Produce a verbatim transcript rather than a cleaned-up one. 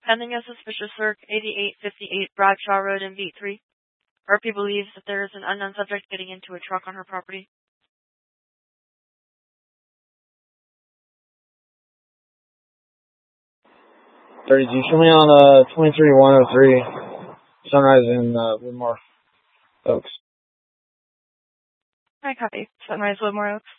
pending a suspicious search, eighty-eight fifty-eight Bradshaw Road in Beat three. R P believes that there is an unknown subject getting into a truck on her property. thirty, do you show me on uh, twenty-three one oh three, Sunrise in uh, Woodmore Oaks? I copy. Sunrise Woodmore Oaks.